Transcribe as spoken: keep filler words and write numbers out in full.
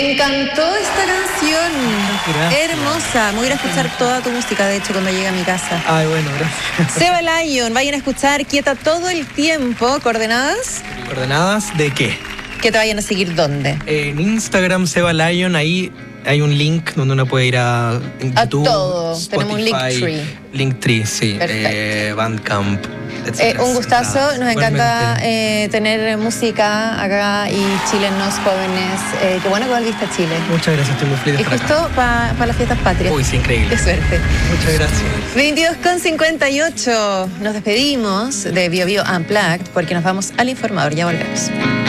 Me encantó esta canción. Gracias. Hermosa. Me voy a ir a escuchar toda tu música, de hecho, cuando llegue a mi casa. Ay, bueno, gracias. Seba Lion, vayan a escuchar Quieta todo el tiempo. ¿Coordenadas? ¿Coordenadas de qué? Que te vayan a seguir ¿dónde? En Instagram, Seba Lion, ahí hay un link donde uno puede ir a YouTube, a todo. Spotify, Tenemos un Linktree. Linktree, sí. Eh, Bandcamp, etcétera. Eh, un gustazo, Nada, nos encanta eh, tener música acá y chilenos jóvenes. Eh, qué bueno que volviste a Chile. Muchas gracias, estoy muy feliz de Y estar justo acá. para pa las fiestas patrias. Uy, sí, increíble. Qué suerte. Muchas gracias. veintidós con cincuenta y ocho. Nos despedimos de Bio Bio Unplugged porque nos vamos al informador. Ya volvemos.